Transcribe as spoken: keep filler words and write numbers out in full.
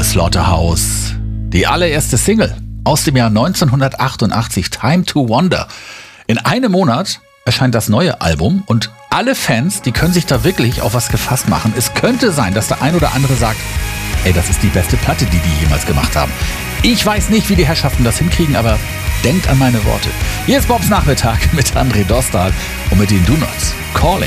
Slaughterhouse. Die allererste Single aus dem Jahr neunzehnhundertachtundachtzig, Time to Wonder. In einem Monat erscheint das neue Album und alle Fans, die können sich da wirklich auf was gefasst machen. Es könnte sein, dass der ein oder andere sagt, ey, das ist die beste Platte, die die jemals gemacht haben. Ich weiß nicht, wie die Herrschaften das hinkriegen, aber denkt an meine Worte. Hier ist Bobs Nachmittag mit André Dostal und mit den Do Nots. Calling.